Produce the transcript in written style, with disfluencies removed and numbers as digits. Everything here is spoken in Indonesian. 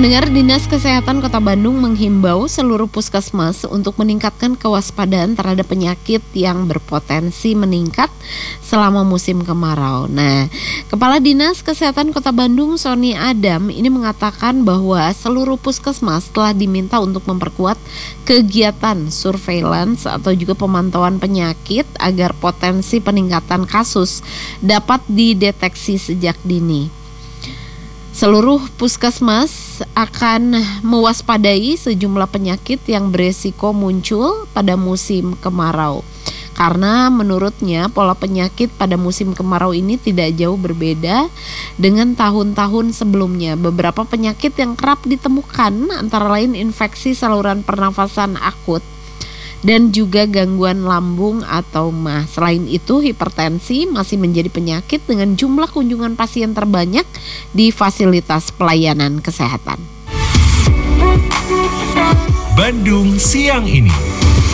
Pendengar, Dinas Kesehatan Kota Bandung menghimbau seluruh puskesmas untuk meningkatkan kewaspadaan terhadap penyakit yang berpotensi meningkat selama musim kemarau. Nah, Kepala Dinas Kesehatan Kota Bandung, Sony Adam, ini mengatakan bahwa seluruh puskesmas telah diminta untuk memperkuat kegiatan surveillance atau juga pemantauan penyakit agar potensi peningkatan kasus dapat dideteksi sejak dini. Seluruh puskesmas akan mewaspadai sejumlah penyakit yang beresiko muncul pada musim kemarau. Karena menurutnya pola penyakit pada musim kemarau ini tidak jauh berbeda dengan tahun-tahun sebelumnya. Beberapa penyakit yang kerap ditemukan antara lain infeksi saluran pernafasan akut dan juga gangguan lambung atau MAH. Selain itu, hipertensi masih menjadi penyakit dengan jumlah kunjungan pasien terbanyak di fasilitas pelayanan kesehatan. Bandung siang ini.